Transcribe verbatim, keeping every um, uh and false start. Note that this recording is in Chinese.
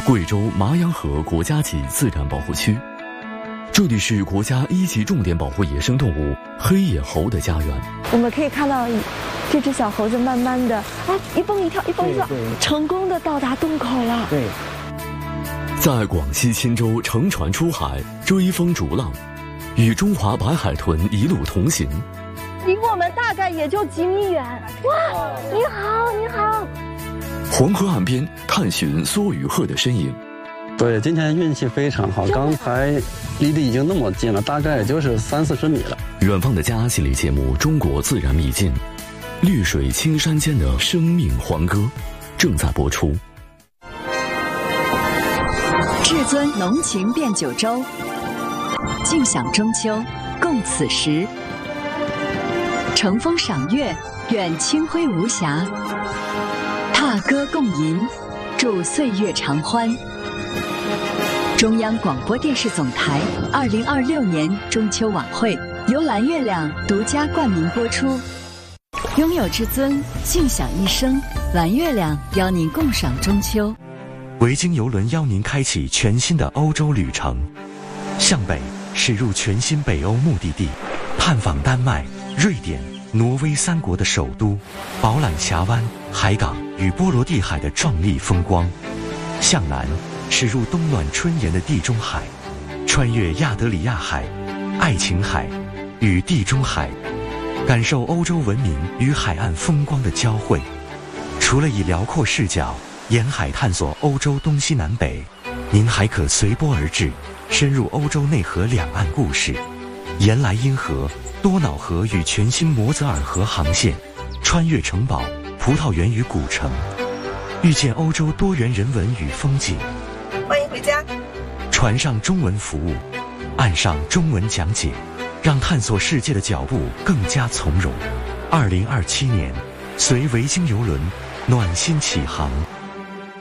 贵州麻阳河国家级自然保护区，这里是国家一级重点保护野生动物黑野猴的家园。 我们可以看到，这只小猴子慢慢的，啊，一蹦一跳，一蹦一跳，成功的到达洞口了。 对， 在广西钦州乘船出海，追风逐浪，与中华白海豚一路同行。 离我们大概也就几米远。哇，你好，你好。 黄河岸边探寻梭羽鹤的身影。 对，今天运气非常好，刚才离得已经那么近了，大概也就是三四十米了。 远方的家系列节目《中国自然秘境》，绿水青山间的生命欢歌，正在播出。 至尊浓情变九州，尽享中秋，共此时。乘风赏月，愿清辉无暇。踏歌共吟，祝岁月长欢。中央广播电视总台二零二六年中秋晚会由蓝月亮独家冠名播出。拥有至尊，尽享一生。蓝月亮邀您共赏中秋。 维京邮轮邀您开启全新的欧洲旅程，向北驶入全新北欧目的地，探访丹麦、瑞典、挪威三国的首都，饱览峡湾、海港与波罗的海的壮丽风光；向南驶入冬暖春炎的地中海，穿越亚得里亚海、爱琴海与地中海，感受欧洲文明与海岸风光的交汇。除了以辽阔视角沿海探索欧洲东西南北，您还可随波而至，深入欧洲内河两岸故事，沿莱茵河、多瑙河与全新摩泽尔河航线，穿越城堡、葡萄园与古城，遇见欧洲多元人文与风景。 欢迎回家。 船上中文服务，岸上中文讲解，让探索世界的脚步更加从容。二零二七年，随维京邮轮暖心启航。